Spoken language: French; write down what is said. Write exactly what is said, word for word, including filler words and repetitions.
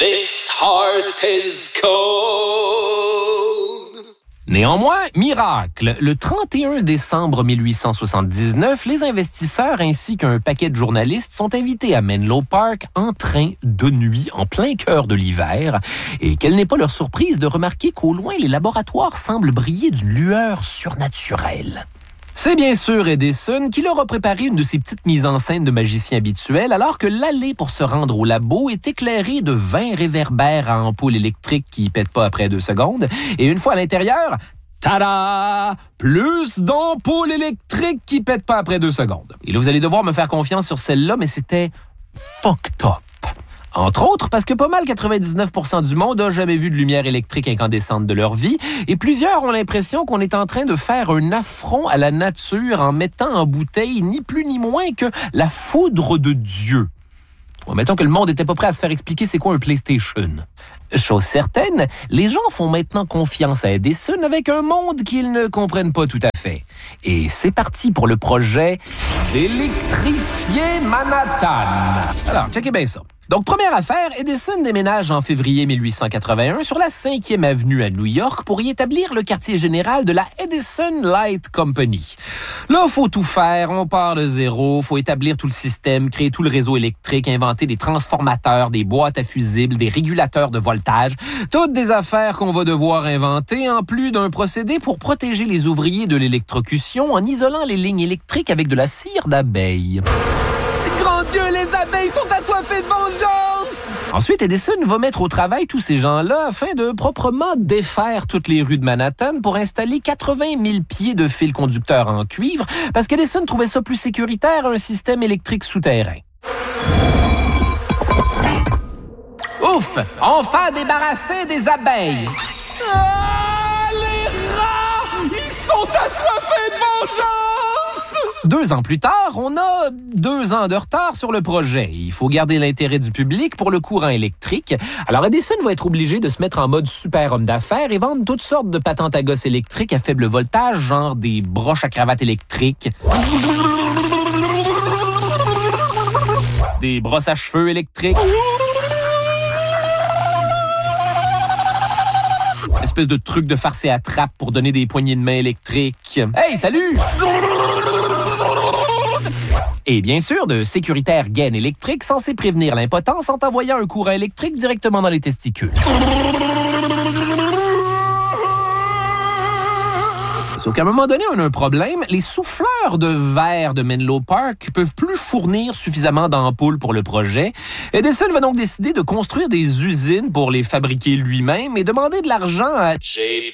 This heart is cold. Néanmoins, miracle, le trente et un décembre mille huit cent soixante-dix-neuf, les investisseurs ainsi qu'un paquet de journalistes sont invités à Menlo Park en train de nuit en plein cœur de l'hiver et quelle n'est pas leur surprise de remarquer qu'au loin, les laboratoires semblent briller d'une lueur surnaturelle. C'est bien sûr Edison qui leur a préparé une de ces petites mises en scène de magicien habituel alors que l'allée pour se rendre au labo est éclairée de vingt réverbères à ampoules électriques qui pètent pas après deux secondes. Et une fois à l'intérieur, tada! Plus d'ampoules électriques qui pètent pas après deux secondes. Et là, vous allez devoir me faire confiance sur celle-là, mais c'était fucked up. Entre autres, parce que pas mal quatre-vingt-dix-neuf pour cent du monde a jamais vu de lumière électrique incandescente de leur vie, et plusieurs ont l'impression qu'on est en train de faire un affront à la nature en mettant en bouteille ni plus ni moins que la foudre de Dieu. Bon, mettons que le monde était pas prêt à se faire expliquer c'est quoi un PlayStation. Chose certaine, les gens font maintenant confiance à Edison avec un monde qu'ils ne comprennent pas tout à fait. Et c'est parti pour le projet d'électrifier Manhattan. Alors, checkez bien ça. Donc, première affaire, Edison déménage en février mille huit cent quatre-vingt-un sur la cinquième avenue à New York pour y établir le quartier général de la Edison Light Company. Là, faut tout faire, on part de zéro, faut établir tout le système, créer tout le réseau électrique, inventer des transformateurs, des boîtes à fusibles, des régulateurs de voltage, toutes des affaires qu'on va devoir inventer, en plus d'un procédé pour protéger les ouvriers de l'électrocution en isolant les lignes électriques avec de la cire d'abeille. Grand Dieu, les abeilles sont assoiffées de vengeance! Ensuite, Edison va mettre au travail tous ces gens-là afin de proprement défaire toutes les rues de Manhattan pour installer quatre-vingt mille pieds de fils conducteurs en cuivre parce qu'Edison trouvait ça plus sécuritaire, un système électrique souterrain. Ouf! Enfin débarrassé des abeilles! Ah, les rats! Ils sont assoiffés de vengeance! Deux ans plus tard, on a deux ans de retard sur le projet. Il faut garder l'intérêt du public pour le courant électrique. Alors Edison va être obligé de se mettre en mode super homme d'affaires et vendre toutes sortes de patentes à gosse électriques à faible voltage, genre des broches à cravate électriques, des brosses à cheveux électriques, espèce de truc de farce et attrape pour donner des poignées de main électriques. Hey, salut! Et bien sûr, de sécuritaires gaines électriques censés prévenir l'impotence en envoyant un courant électrique directement dans les testicules. Sauf qu'à un moment donné, on a un problème. Les souffleurs de verre de Menlo Park peuvent plus fournir suffisamment d'ampoules pour le projet. Edison va donc décider de construire des usines pour les fabriquer lui-même et demander de l'argent à J